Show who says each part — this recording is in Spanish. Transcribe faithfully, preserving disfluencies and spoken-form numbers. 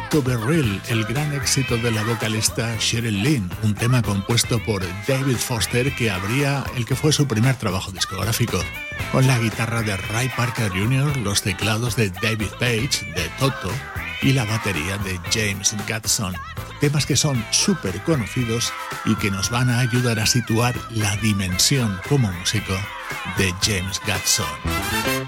Speaker 1: To Be Real, el gran éxito de la vocalista Sheryl Lynn, un tema compuesto por David Foster que abría el que fue su primer trabajo discográfico, con la guitarra de Ray Parker junior, los teclados de David Page, de Toto, y la batería de James Gadson. Temas que son súper conocidos y que nos van a ayudar a situar la dimensión como músico de James Gadson.